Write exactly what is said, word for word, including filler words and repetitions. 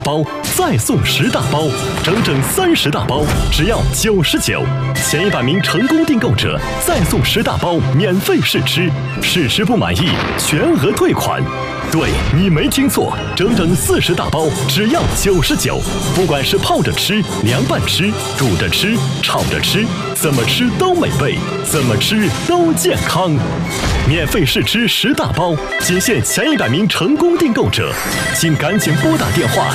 包再送十大包，整整三十大包，只要九十九。前一百名成功订购者再送十大包免费试吃，试吃不满意全额退款。对，你没听错，整整四十大包，只要九十九。不管是泡着吃、凉拌吃、煮着吃、炒着吃，怎么吃都美味，怎么吃都健康。免费试吃十大包，仅限前一百名成功订购者，请赶紧拨打电话